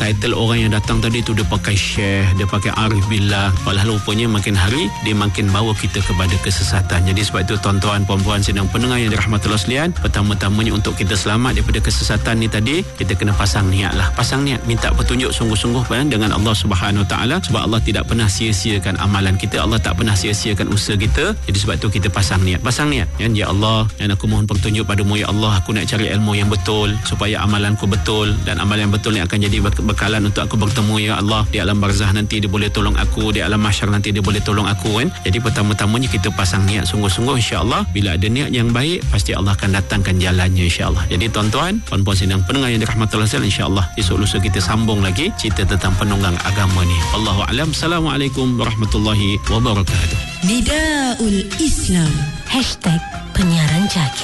title orang yang datang tadi tu dia pakai syekh, dia pakai arif billah, walau rupanya makin hari dia makin bawa kita kepada kesesatan. Jadi sebab itu tuan-tuan, puan-puan sedang pendengar yang dirahmati Allah sekalian, pertama-tamanya untuk kita selamat daripada kesesatan ni tadi, kita kena pasang niat lah. Pasang niat, minta petunjuk sungguh-sungguh dengan Allah Subhanahu Wa Taala, sebab Allah tidak pernah sia-siakan amalan kita, Allah tak pernah sia-siakan usaha kita. Jadi sebab itu kita pasang niat kan, ya Allah, dan aku mohon petunjuk padamu ya Allah, aku nak cari ilmu yang betul supaya amalanku betul, dan amalan yang betul yang akan jadi bekalan untuk aku bertemu ya Allah di alam barzah nanti, dia boleh tolong aku, di alam mahsyar nanti dia boleh tolong aku kan. Jadi pertama-tamanya kita pasang niat sungguh-sungguh, insya-Allah bila ada niat yang baik pasti Allah akan datangkan jalannya, insya-Allah. Jadi tuan-tuan, puan-puan sedang pendengar yang dirahmati Allah sekalian, insya-Allah esok lusa kita sambung lagi cerita tentang penunggang agama ni. Wallahu a'lam. Assalamualaikum warahmatullahi wabarakatuh. Nidaul Islam #penyiaran jaki.